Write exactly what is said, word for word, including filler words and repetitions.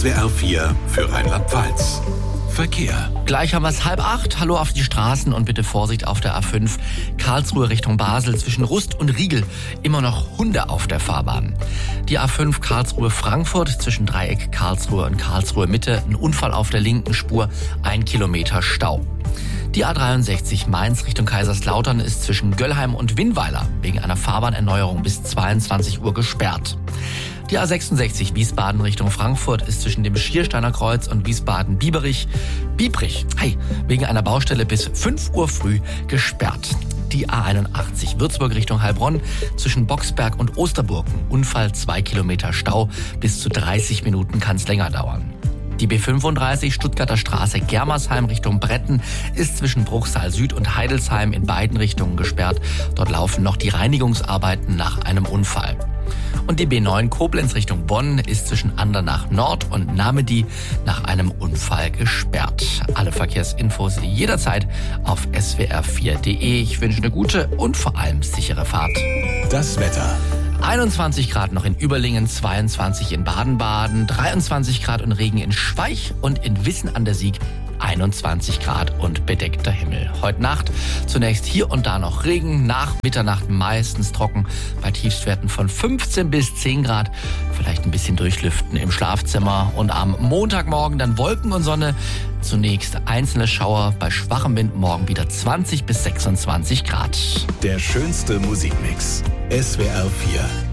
S W R vier für Rheinland-Pfalz. Verkehr. Gleich haben wir es halb acht. Hallo auf die Straßen und bitte Vorsicht auf der A fünf. Karlsruhe Richtung Basel zwischen Rust und Riegel. Immer noch Hunde auf der Fahrbahn. Die A fünf Karlsruhe-Frankfurt zwischen Dreieck Karlsruhe und Karlsruhe Mitte. Ein Unfall auf der linken Spur. Ein Kilometer Stau. Die A dreiundsechzig Mainz Richtung Kaiserslautern ist zwischen Göllheim und Winnweiler wegen einer Fahrbahnerneuerung bis zweiundzwanzig Uhr gesperrt. Die A sechsundsechzig Wiesbaden Richtung Frankfurt ist zwischen dem Schiersteiner Kreuz und Wiesbaden-Bieberich, Biebrich, hey, wegen einer Baustelle bis fünf Uhr früh gesperrt. Die A einundachtzig Würzburg Richtung Heilbronn zwischen Boxberg und Osterburgen. Unfall, zwei Kilometer Stau, bis zu dreißig Minuten kann es länger dauern. Die B fünfunddreißig Stuttgarter Straße Germersheim Richtung Bretten ist zwischen Bruchsal Süd und Heidelsheim in beiden Richtungen gesperrt. Dort laufen noch die Reinigungsarbeiten nach einem Unfall. Und die B neun Koblenz Richtung Bonn ist zwischen Andernach Nord und Namedy nach einem Unfall gesperrt. Alle Verkehrsinfos jederzeit auf S W R vier Punkt de. Ich wünsche eine gute und vor allem sichere Fahrt. Das Wetter. einundzwanzig Grad noch in Überlingen, zweiundzwanzig in Baden-Baden, dreiundzwanzig Grad und Regen in Schweich und in Wissen an der Sieg einundzwanzig Grad und bedeckter Himmel. Heute Nacht zunächst hier und da noch Regen, nach Mitternacht meistens trocken bei Tiefstwerten von fünfzehn bis zehn Grad. Vielleicht ein bisschen durchlüften im Schlafzimmer und am Montagmorgen dann Wolken und Sonne. Zunächst einzelne Schauer, bei schwachem Wind morgen wieder zwanzig bis sechsundzwanzig Grad. Der schönste Musikmix. S W R vier.